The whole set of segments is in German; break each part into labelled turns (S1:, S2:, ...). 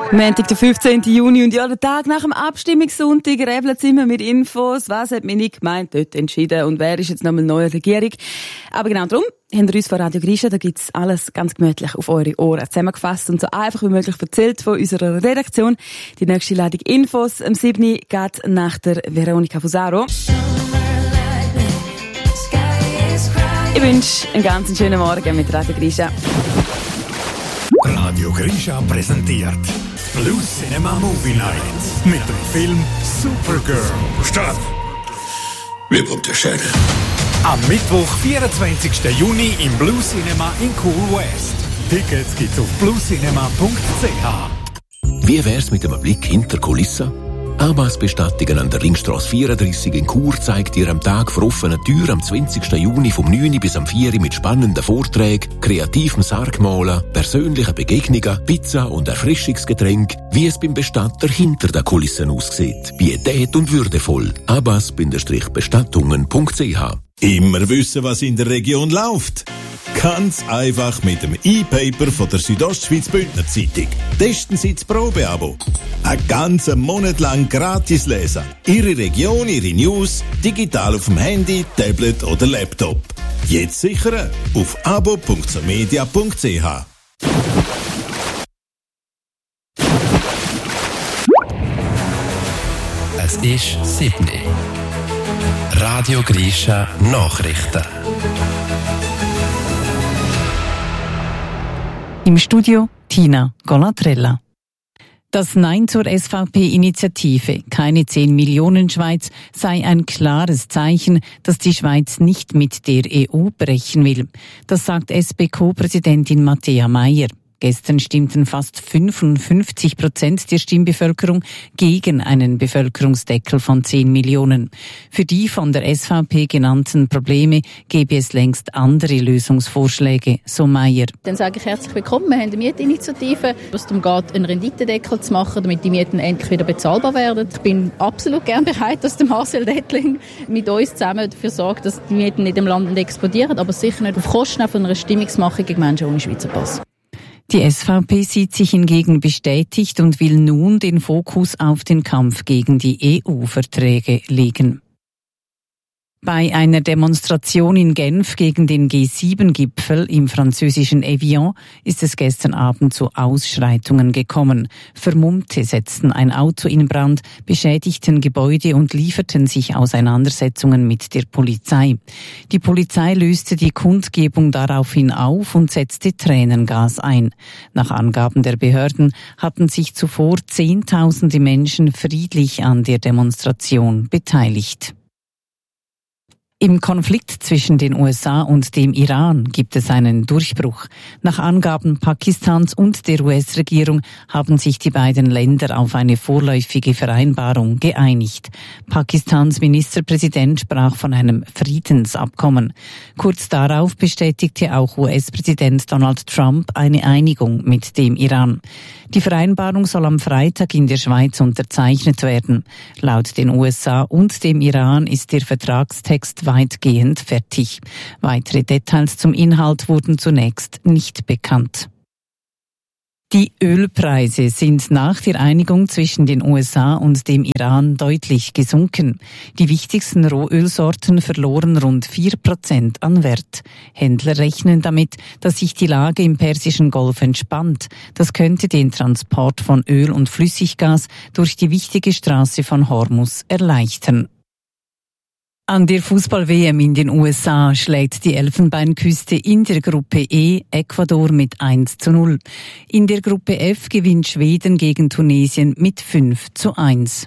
S1: Montag, der 15. Juni und ja, der Tag nach dem Abstimmungssonntag rebelt immer mit Infos. Was hat meine Gemeinde dort entschieden und wer ist jetzt nochmal neue Regierung? Aber genau darum haben wir uns von Radio Grisha, da gibt's alles ganz gemütlich auf eure Ohren zusammengefasst und so einfach wie möglich erzählt von unserer Redaktion. Die nächste Ladung Infos am 7. geht nach der Veronika Fusaro. Ich wünsche einen ganz schönen Morgen mit Radio Grisha.
S2: Radio Grisha präsentiert Plus Cinema Movie Night mit dem Film Supergirl.
S3: Stopp! Mir kommt der Schädel.
S2: Am Mittwoch, 24. Juni im Blue Cinema in Cool West. Tickets gibt's auf bluecinema.ch.
S4: Wie wär's mit einem Blick hinter Kulissen? Abbas Bestattungen an der Ringstrasse 34 in Chur zeigt dir am Tag vor offenen Türen am 20. Juni vom 9. bis am 4. mit spannenden Vorträgen, kreativem Sargmalen, persönlichen Begegnungen, Pizza und Erfrischungsgetränk, wie es beim Bestatter hinter den Kulissen aussieht. Pietät und würdevoll. abbas-bestattungen.ch.
S5: Immer wissen, was in der Region läuft? Ganz einfach mit dem E-Paper von der Südostschweiz Bündner Zeitung. Testen Sie das Probeabo. Einen ganzen Monat lang gratis lesen. Ihre Region, Ihre News, digital auf dem Handy, Tablet oder Laptop. Jetzt sichern auf abo.somedia.ch.
S6: Es ist 7. Radio Grisha Nachrichten.
S7: Im Studio Tina Golatrella. Das Nein zur SVP-Initiative «Keine 10 Millionen Schweiz» sei ein klares Zeichen, dass die Schweiz nicht mit der EU brechen will. Das sagt SP-Co-Präsidentin Matthäa Meier. Gestern stimmten fast 55% der Stimmbevölkerung gegen einen Bevölkerungsdeckel von 10 Millionen. Für die von der SVP genannten Probleme gäbe es längst andere Lösungsvorschläge, so Meier.
S8: Dann sage ich herzlich willkommen. Wir haben eine Mietinitiative, was darum geht, einen Renditedeckel zu machen, damit die Mieten endlich wieder bezahlbar werden. Ich bin absolut gern bereit, dass der Marcel Dettling mit uns zusammen dafür sorgt, dass die Mieten nicht im Land explodieren, aber sicher nicht auf Kosten von einer Stimmungsmachung gegen Menschen ohne Schweizer Pass.
S7: Die SVP sieht sich hingegen bestätigt und will nun den Fokus auf den Kampf gegen die EU-Verträge legen. Bei einer Demonstration in Genf gegen den G7-Gipfel im französischen Evian ist es gestern Abend zu Ausschreitungen gekommen. Vermummte setzten ein Auto in Brand, beschädigten Gebäude und lieferten sich Auseinandersetzungen mit der Polizei. Die Polizei löste die Kundgebung daraufhin auf und setzte Tränengas ein. Nach Angaben der Behörden hatten sich zuvor Zehntausende Menschen friedlich an der Demonstration beteiligt. Im Konflikt zwischen den USA und dem Iran gibt es einen Durchbruch. Nach Angaben Pakistans und der US-Regierung haben sich die beiden Länder auf eine vorläufige Vereinbarung geeinigt. Pakistans Ministerpräsident sprach von einem Friedensabkommen. Kurz darauf bestätigte auch US-Präsident Donald Trump eine Einigung mit dem Iran. Die Vereinbarung soll am Freitag in der Schweiz unterzeichnet werden. Laut den USA und dem Iran ist der Vertragstext weitgehend fertig. Weitere Details zum Inhalt wurden zunächst nicht bekannt. Die Ölpreise sind nach der Einigung zwischen den USA und dem Iran deutlich gesunken. Die wichtigsten Rohölsorten verloren rund 4% an Wert. Händler rechnen damit, dass sich die Lage im Persischen Golf entspannt. Das könnte den Transport von Öl und Flüssiggas durch die wichtige Straße von Hormuz erleichtern. An der Fußball-WM in den USA schlägt die Elfenbeinküste in der Gruppe E Ecuador mit 1:0. In der Gruppe F gewinnt Schweden gegen Tunesien mit 5:1.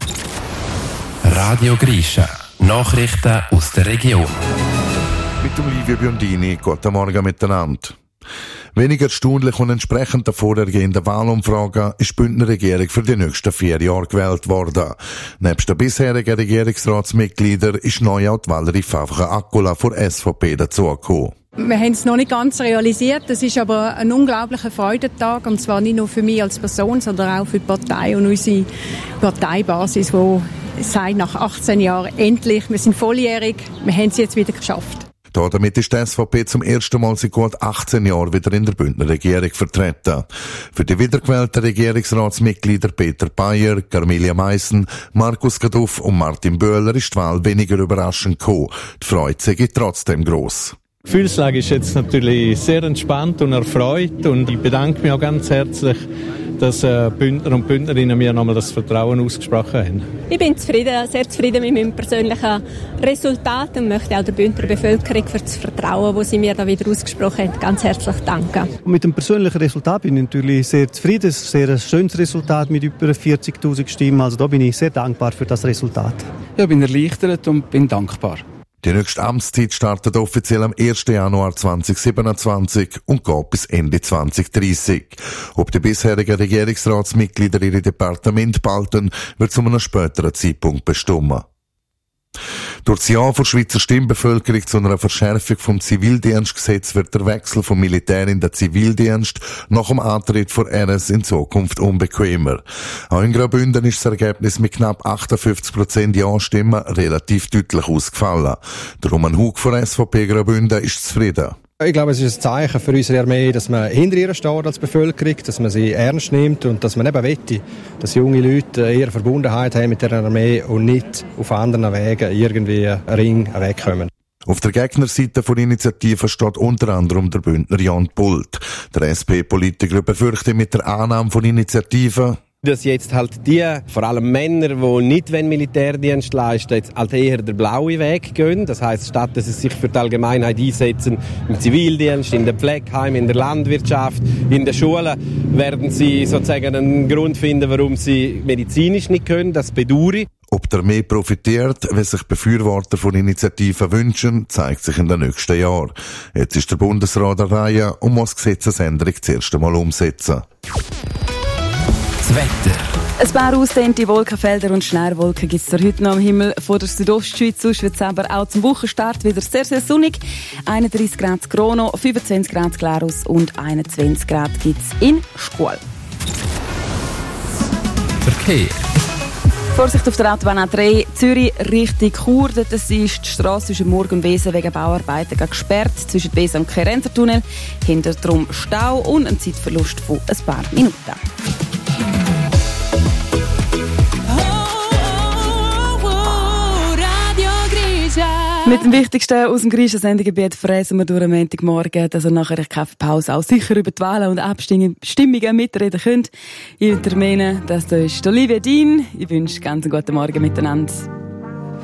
S6: Radio Grisha. Nachrichten aus der Region.
S9: Mit dem Livio Biondini. Guten Morgen miteinander. Weniger erstaunlich und entsprechend der vorhergehenden Wahlumfrage ist die Bündner Regierung für die nächsten 4 Jahre gewählt worden. Nebst den bisherigen Regierungsratsmitgliedern ist neu auch die Valerie Favre-Akula von SVP dazugekommen.
S10: Wir haben es noch nicht ganz realisiert. Es ist aber ein unglaublicher Freudentag. Und zwar nicht nur für mich als Person, sondern auch für die Partei und unsere Parteibasis, die sagt, nach 18 Jahren endlich, wir sind volljährig, wir haben es jetzt wieder geschafft.
S9: Damit ist die SVP zum ersten Mal seit gut 18 Jahren wieder in der Bündner Regierung vertreten. Für die wiedergewählten Regierungsratsmitglieder Peter Bayer, Carmelia Meissen, Markus Gaduff und Martin Böhler ist die Wahl weniger überraschend gekommen. Die Freude sei trotzdem gross.
S11: Die Gefühlslage ist jetzt natürlich sehr entspannt und erfreut und ich bedanke mich auch ganz herzlich, dass Bündner und Bündnerinnen mir nochmal das Vertrauen ausgesprochen haben.
S12: Ich bin zufrieden, sehr zufrieden mit meinem persönlichen Resultat und möchte auch der Bündner Bevölkerung für das Vertrauen, das sie mir da wieder ausgesprochen haben, ganz herzlich danken.
S13: Und mit dem persönlichen Resultat bin ich natürlich sehr zufrieden. Es ist ein sehr schönes Resultat mit über 40'000 Stimmen. Also da bin ich sehr dankbar für das Resultat.
S14: Ja, ich bin erleichtert und bin dankbar.
S9: Die nächste Amtszeit startet offiziell am 1. Januar 2027 und geht bis Ende 2030. Ob die bisherigen Regierungsratsmitglieder ihre Departement behalten, wird zu einem späteren Zeitpunkt bestimmen. Durch das Ja der Schweizer Stimmbevölkerung zu einer Verschärfung vom Zivildienstgesetz wird der Wechsel vom Militär in den Zivildienst nach dem Antritt von RS in Zukunft unbequemer. Auch in Graubünden ist das Ergebnis mit knapp 58% Ja-Stimmen relativ deutlich ausgefallen. Der Roman Hug von SVP Graubünden ist zufrieden.
S15: Ich glaube, es ist ein Zeichen für unsere Armee, dass man hinter ihr steht als Bevölkerung, dass man sie ernst nimmt und dass man eben wette, dass junge Leute eher Verbundenheit haben mit der Armee und nicht auf anderen Wegen irgendwie einen Ring wegkommen.
S9: Auf der Gegnerseite der Initiative steht unter anderem der Bündner Jan Pult. Der SP-Politiker befürchtet mit der Annahme von Initiativen,
S16: dass jetzt halt die, vor allem Männer, die nicht Militärdienst leisten, jetzt halt eher den blauen Weg gehen. Das heisst, statt dass sie sich für die Allgemeinheit einsetzen, im Zivildienst, in den Pflegeheimen, in der Landwirtschaft, in den Schulen, werden sie sozusagen einen Grund finden, warum sie medizinisch nicht können. Das bedauere ich.
S9: Ob der mehr profitiert, wenn sich Befürworter von Initiativen wünschen, zeigt sich in den nächsten Jahren. Jetzt ist der Bundesrat an der Reihe und muss die Gesetzesänderung zuerst einmal umsetzen.
S6: Das Wetter.
S1: Ein paar ausdehnte Wolkenfelder und Schneewolken gibt es heute noch am Himmel von der Südostschweiz. Sonst wird es aber auch zum Wochenstart wieder sehr, sehr sonnig. 31 Grad Grono, 25 Grad Glarus und 21 Grad gibt es in Schkuhl.
S6: Verkehr.
S1: Vorsicht auf der Autobahn A3 Zürich Richtung Chur. Dort ist die Strasse zwischen Murg und Wesen wegen Bauarbeiten gesperrt. Zwischen Wesen und Kerenzer-Tunnel. Hinter drum Stau und ein Zeitverlust von ein paar Minuten. Mit dem Wichtigsten aus dem Griechen Sendegebiet fräsen wir durch am Montagmorgen, dass ihr nachher in der Kaffeepause auch sicher über die Wahlen und Abstimmungen mitreden könnt. Ich würde meinen, das ist Olivia Dean. Ich wünsche ganz einen guten Morgen miteinander.